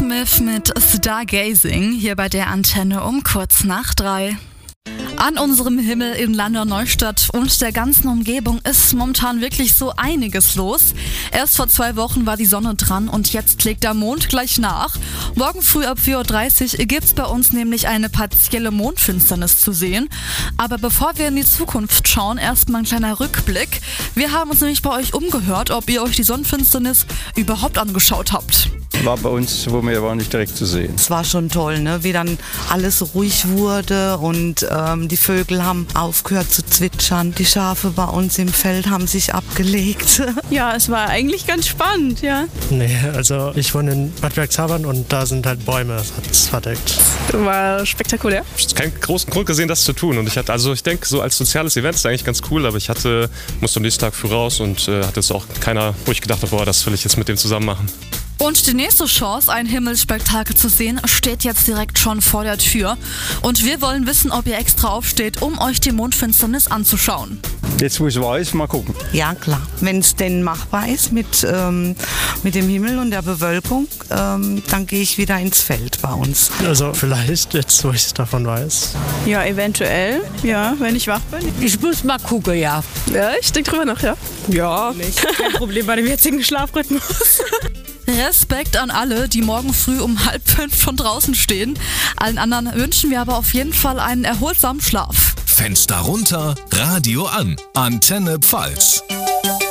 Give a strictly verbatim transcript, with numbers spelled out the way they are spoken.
Smith mit Stargazing hier bei der Antenne um kurz nach drei. An unserem Himmel in Landau-Neustadt und der ganzen Umgebung ist momentan wirklich so einiges los. Erst vor zwei Wochen war die Sonne dran und jetzt legt der Mond gleich nach. Morgen früh ab vier Uhr dreißig gibt's bei uns nämlich eine partielle Mondfinsternis zu sehen. Aber bevor wir in die Zukunft schauen, erstmal ein kleiner Rückblick. Wir haben uns nämlich bei euch umgehört, ob ihr euch die Sonnenfinsternis überhaupt angeschaut habt. War bei uns, wo wir waren, nicht direkt zu sehen. Es war schon toll, ne? Wie dann alles ruhig wurde und ähm, die Vögel haben aufgehört zu zwitschern. Die Schafe bei uns im Feld haben sich abgelegt. Ja, es war eigentlich ganz spannend, ja. Nee, also ich wohne in Bad Bergzabern und da sind halt Bäume, das hat es verdeckt. War spektakulär. Ich habe keinen großen Grund gesehen, das zu tun. Und ich hatte, also ich denke, so als soziales Event ist es eigentlich ganz cool, aber ich hatte, musste am nächsten Tag früh raus und äh, hatte jetzt auch keiner, wo ich gedacht habe, boah, das will ich jetzt mit dem zusammen machen. Und die nächste Chance, ein Himmelsspektakel zu sehen, steht jetzt direkt schon vor der Tür. Und wir wollen wissen, ob ihr extra aufsteht, um euch die Mondfinsternis anzuschauen. Jetzt, wo ich weiß, mal gucken. Ja, klar. Wenn es denn machbar ist mit, ähm, mit dem Himmel und der Bewölkung, ähm, dann gehe ich wieder ins Feld bei uns. Also vielleicht, jetzt wo ich davon weiß. Ja, eventuell. Ja, wenn ich wach bin. Ich muss mal gucken, ja. Ja, ich denke drüber nach, ja. Ja. Kein Problem bei dem jetzigen Schlafrhythmus. Respekt an alle, die morgen früh um halb fünf schon draußen stehen. Allen anderen wünschen wir aber auf jeden Fall einen erholsamen Schlaf. Fenster runter, Radio an. Antenne Pfalz.